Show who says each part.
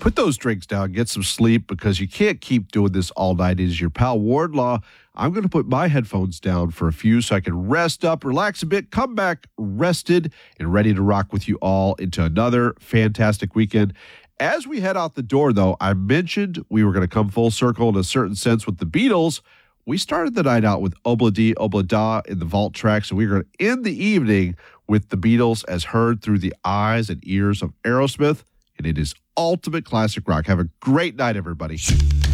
Speaker 1: put those drinks down, get some sleep, because you can't keep doing this all night. It is your pal Wardlaw. I'm going to put my headphones down for a few so I can rest up, relax a bit, come back rested and ready to rock with you all into another fantastic weekend. As we head out the door, though, I mentioned we were going to come full circle in a certain sense with the Beatles. We started the night out with Obla Di Obla Da in the vault tracks, and we're going to end the evening with the Beatles as heard through the eyes and ears of Aerosmith, and it is ultimate classic rock. Have a great night, everybody.